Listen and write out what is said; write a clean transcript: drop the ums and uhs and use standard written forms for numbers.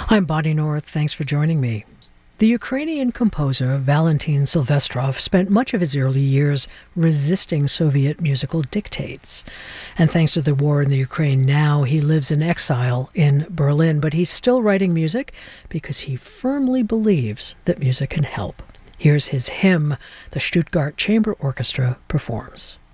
I'm Bonnie North. Thanks for joining me. The Ukrainian composer Valentin Silvestrov spent much of his early years resisting Soviet musical dictates. And thanks to the war in the Ukraine now, he lives in exile in Berlin, but he's still writing music because he firmly believes that music can help. Here's his hymn the Stuttgart Chamber Orchestra performs.